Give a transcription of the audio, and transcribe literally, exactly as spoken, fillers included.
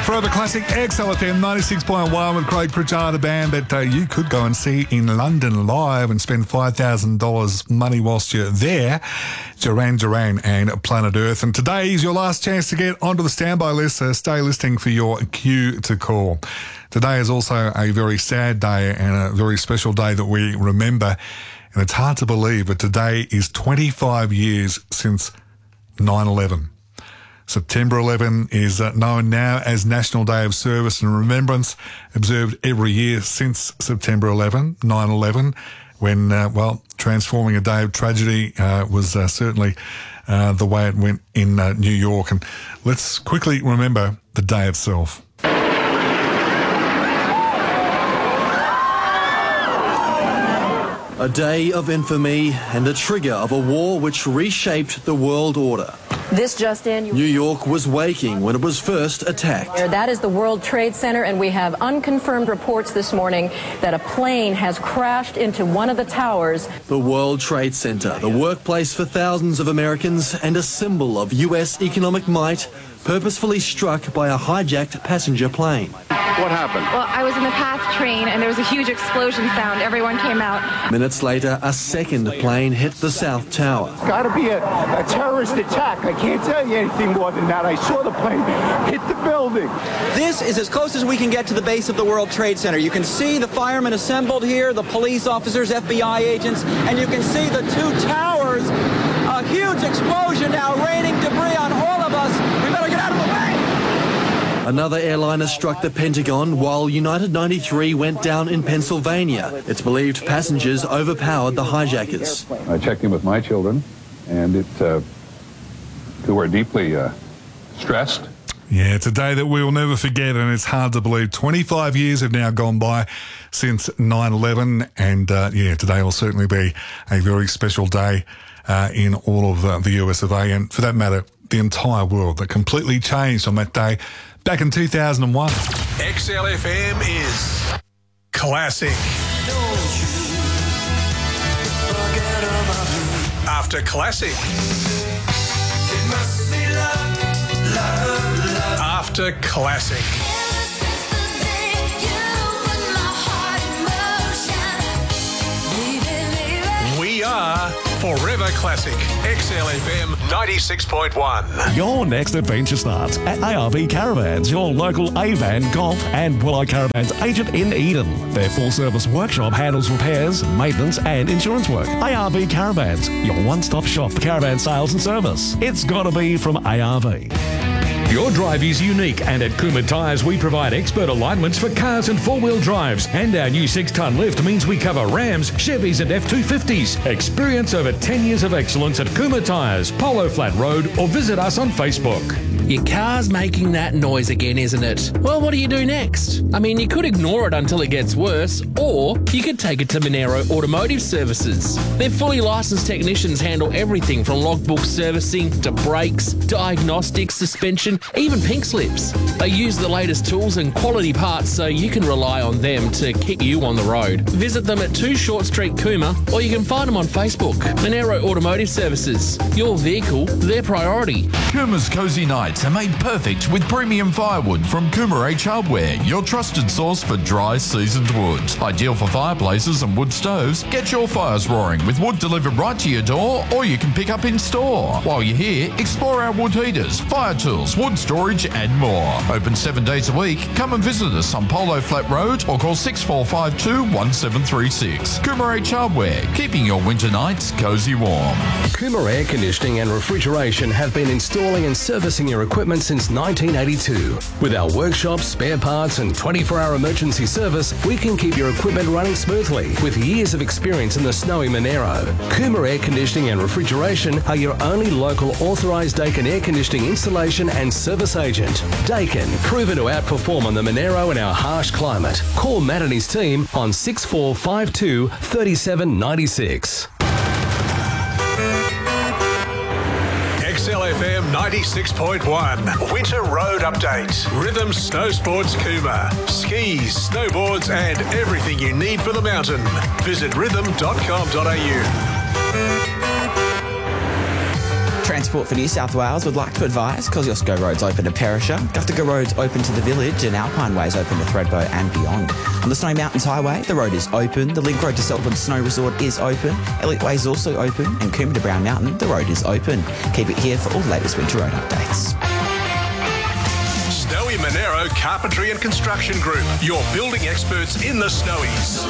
Forever Classic, X L F M ninety-six point one with Craig Pritchard, a band that uh, you could go and see in London live and spend five thousand dollars money whilst you're there. Duran Duran and Planet Earth. And today is your last chance to get onto the standby list, so stay listening for your cue to call. Today is also a very sad day and a very special day that we remember. And it's hard to believe, but today is twenty-five years since nine eleven. September eleventh is uh, known now as National Day of Service and Remembrance, observed every year since September eleventh, nine eleven, when, uh, well, transforming a day of tragedy uh, was uh, certainly uh, the way it went in uh, New York. And let's quickly remember the day itself. A day of infamy and the trigger of a war which reshaped the world order. This just in. New York was waking when it was first attacked. That is the World Trade Center, and we have unconfirmed reports this morning that a plane has crashed into one of the towers. The World Trade Center, the workplace for thousands of Americans and a symbol of U S economic might, purposefully struck by a hijacked passenger plane. What happened? Well, I was in the PATH train and there was a huge explosion sound. Everyone came out. Minutes later, a second plane hit the South Tower. It's got to be a, a terrorist attack. I can't tell you anything more than that. I saw the plane hit the building. This is as close as we can get to the base of the World Trade Center. You can see the firemen assembled here, the police officers, F B I agents, and you can see the two towers. A huge explosion now raining debris on all of us. We better get out of the way. Another airliner struck the Pentagon while United ninety-three went down in Pennsylvania. It's believed passengers overpowered the hijackers. I checked in with my children, and it, uh, who were deeply uh, stressed. Yeah, it's a day that we will never forget, and it's hard to believe. twenty-five years have now gone by since nine eleven, and uh, yeah, today will certainly be a very special day uh, in all of uh, the U S of A, and for that matter, the entire world, that completely changed on that day back in two thousand one. X L F M is classic. After classic. It must be love, love, love. After classic. We are Forever Classic. X L F M ninety-six point one. Your next adventure starts at A R V Caravans, your local A-Van, Golf and Willow Caravans agent in Eden. Their full-service workshop handles repairs, maintenance and insurance work. A R V Caravans, your one-stop shop for caravan sales and service. It's got to be from A R V. Your drive is unique, and at Cooma Tyres we provide expert alignments for cars and four-wheel drives, and our new six-tonne lift means we cover Rams, Chevys and F two fifties. Experience over ten years of excellence at Cooma Tyres, Polo Flat Road, or visit us on Facebook. Your car's making that noise again, isn't it? Well, what do you do next? I mean, you could ignore it until it gets worse, or you could take it to Monero Automotive Services. Their fully licensed technicians handle everything from logbook servicing to brakes, diagnostics, suspension, even pink slips. They use the latest tools and quality parts so you can rely on them to keep you on the road. Visit them at two Short Street, Cooma, or you can find them on Facebook. Monero Automotive Services. Your vehicle, their priority. Cooma's Cozy Nights are made perfect with premium firewood from Cooma H Hardware, your trusted source for dry, seasoned wood. Ideal for fireplaces and wood stoves, get your fires roaring with wood delivered right to your door, or you can pick up in store. While you're here, explore our wood heaters, fire tools, wood storage and more. Open seven days a week. Come and visit us on Polo Flat Road or call six four five two, one seven three six. Cooma H Hardware, keeping your winter nights cozy warm. Cooma Air Conditioning and Refrigeration have been installing and servicing your equipment since nineteen eighty-two. With our workshops, spare parts and twenty-four hour emergency service, we can keep your equipment running smoothly with years of experience in the snowy Monero. Cooma Air Conditioning and Refrigeration are your only local authorised Daikin air conditioning installation and service agent. Daikin, proven to outperform on the Monero in our harsh climate. Call Matt and his team on six four five two, three seven nine six. X L F M ninety-six point one. Winter Road Update. Rhythm Snow Sports Cooma. Skis, snowboards and everything you need for the mountain. Visit rhythm dot com dot a u. Transport for New South Wales would like to advise Kosciuszko Road's open to Perisher, Guftiga Road's open to the Village, and Alpine Way's open to Thredbo and beyond. On the Snowy Mountains Highway, the road is open. The Link Road to Selkirk Snow Resort is open. Elliot Way is also open, and Coombe to Brown Mountain, the road is open. Keep it here for all the latest winter road updates. Snowy Monero Carpentry and Construction Group, your building experts in the Snowies.